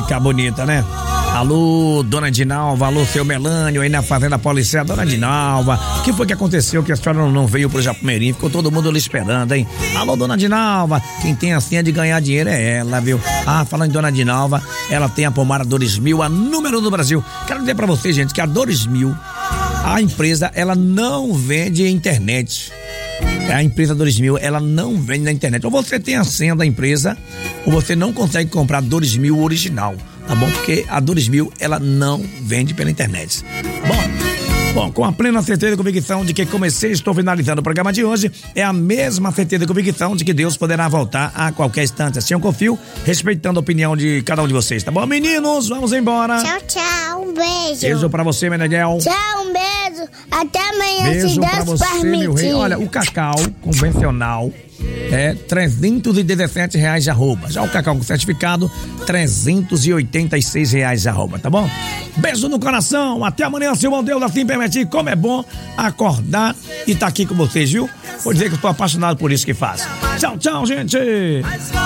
Fica bonita, né? Alô, dona Dinalva, alô, seu Melânio aí na Fazenda Policial. Dona Dinalva, o que foi que aconteceu que a senhora não veio pro Japumeirinho? Ficou todo mundo ali esperando, hein? Alô, dona Dinalva, quem tem a senha de ganhar dinheiro é ela, viu? Falando em dona Dinalva, ela tem a pomada Dores Mil, a número 1 do Brasil. Quero dizer pra vocês, gente, que a Dores Mil, a empresa, ela não vende internet. A empresa Dores Mil, ela não vende na internet. Ou você tem a senha da empresa, ou você não consegue comprar Dores Mil original, tá bom? Porque a Dores Mil, ela não vende pela internet. Bom, com a plena certeza e convicção de que comecei e estou finalizando o programa de hoje, é a mesma certeza e convicção de que Deus poderá voltar a qualquer instante. Assim eu confio, respeitando a opinião de cada um de vocês, tá bom? Meninos, vamos embora. Tchau, tchau, um beijo. Beijo pra você, Meneghel. Tchau, um beijo. Até amanhã, beijo se pra Deus você, meu rei. Olha, o cacau convencional é R$317 de arroba. Já o cacau com certificado, R$386 de arroba, tá bom? Beijo no coração, até amanhã, se o bom Deus assim permitir. Como é bom acordar e tá aqui com vocês, viu? Vou dizer que eu tô apaixonado por isso que faço. Tchau, tchau, gente!